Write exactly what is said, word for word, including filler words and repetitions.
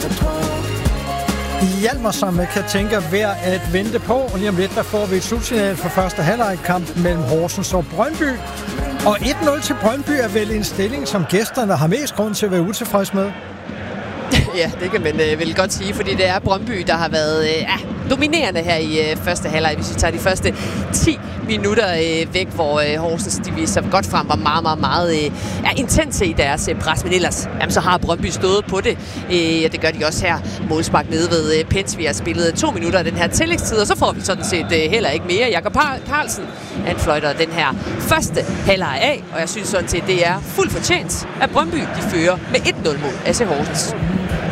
Hjalmar, som kan tænke værd at vente på. Og lige om lidt, der får vi et slutsignal for første halvleg-kamp mellem Horsens og Brøndby. Og et nul til Brøndby er vel en stilling, som gæsterne har mest grund til at være utilfreds med. Ja, det kan man øh, vel godt sige, fordi det er Brøndby, der har været øh, ja, dominerende her i øh, første halvleg. Hvis vi tager de første ti minutter øh, væk, hvor øh, Horsens de viser godt frem, var meget, meget, meget øh, ja, intense i deres øh, pres. Men ellers, jamen, så har Brøndby stået på det, øh, og det gør de også her. Målspark nede ved øh, Pens. Vi har spillet to minutter af den her tillægstid, og så får vi sådan set øh, heller ikke mere. Jakob Carlsen, han fløjter den her første halvleg af, og jeg synes sådan set, det er fuldt fortjent, at Brøndby de fører med et nul mod A C Horsens.